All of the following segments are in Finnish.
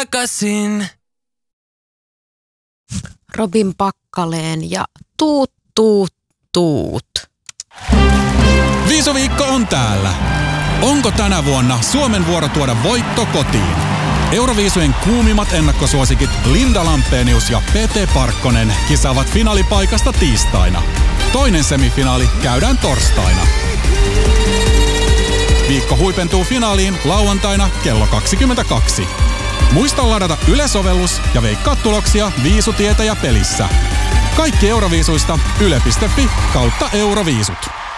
takaisin. Robin Pakkaleen ja tuut, tuut, tuut. Viisuviikko on täällä. Onko tänä vuonna Suomen vuoro tuoda voitto kotiin? Euroviisujen kuumimmat ennakkosuosikit Linda Lampenius ja Pete Parkkonen kisaavat finaalipaikasta tiistaina. Toinen semifinaali käydään torstaina. Viikko huipentuu finaaliin lauantaina kello 22. Muista ladata Yle-sovellus ja veikkaa tuloksia Viisutietäjä pelissä. Kaikki Euroviisuista yle.fi/Euroviisut.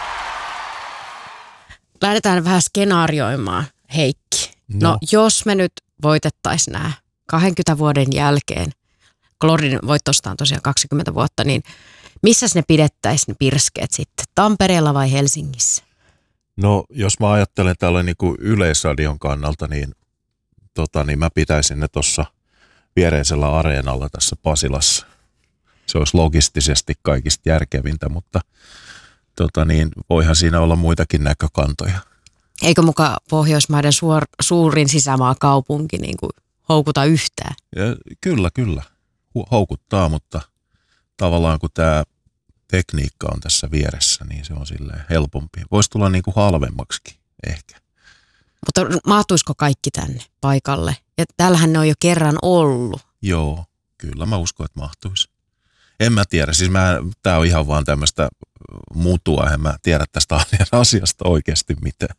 Lähdetään vähän skenaarioimaan, Heikki. No jos me nyt voitettaisiin nämä 20 vuoden jälkeen, Glorin voittosta on tosiaan 20 vuotta, niin missäs ne pidettäisiin ne pirskeet sitten? Tampereella vai Helsingissä? No jos mä ajattelen tällä niin kuin Yleisradion kannalta, niin mä pitäisin ne tuossa viereisellä areenalla tässä Pasilassa. Se olisi logistisesti kaikista järkevintä, mutta voihan siinä olla muitakin näkökantoja. Eikö muka Pohjoismaiden suurin sisämaakaupunki niin kuin houkuta yhtään? Ja kyllä. Houkuttaa, mutta tavallaan kun tämä tekniikka on tässä vieressä, niin se on silleen helpompi. Voisi tulla niin kuin halvemmaksikin ehkä. Mutta mahtuisiko kaikki tänne paikalle? Ja täällähän ne on jo kerran ollut. Joo, kyllä mä uskon, että mahtuisi. En mä tiedä, siis tää on ihan vaan tämmöistä mutua, en mä tiedä tästä asiasta oikeasti mitään.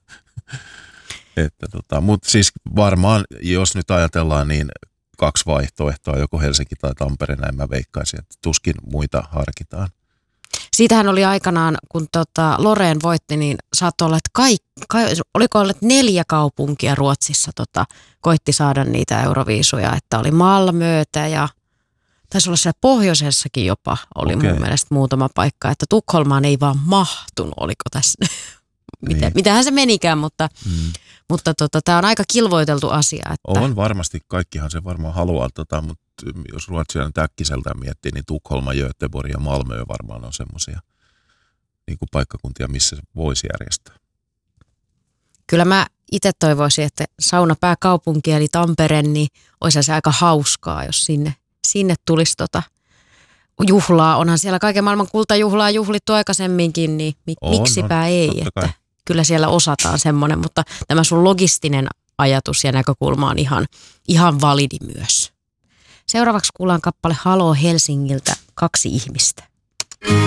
Mutta siis varmaan, jos nyt ajatellaan, niin 2 vaihtoehtoa, joko Helsinki tai Tampere, näin mä veikkaisin, että tuskin muita harkitaan. Siitähän oli aikanaan, kun Loreen voitti, niin saattoi olla, että oliko ollut 4 kaupunkia Ruotsissa koitti saada niitä Euroviisuja, että oli Malmötä ja taisi olla siellä pohjoisessakin jopa oli mun mielestä muutama paikka, että Tukholmaan ei vaan mahtunut, oliko tässä, mitähän se menikään, mutta tämä on aika kilvoiteltu asia. Että on varmasti, kaikkihan se varmaan haluaa, mutta jos Ruotsia nyt äkkiseltään miettii, niin Tukholma, Göteborg ja Malmö varmaan on semmoisia niin kuin paikkakuntia, missä se voisi järjestää. Kyllä mä itse toivoisin, että saunapääkaupunki eli Tampere, niin olisi se aika hauskaa, jos sinne tulisi juhlaa. Onhan siellä kaiken maailman kultajuhlaa juhlittu aikaisemminkin, niin miksipä ei. Että kyllä siellä osataan semmoinen, mutta tämä sun logistinen ajatus ja näkökulma on ihan validi myös. Seuraavaksi kuullaan kappale Haloo Helsingiltä 2 ihmistä.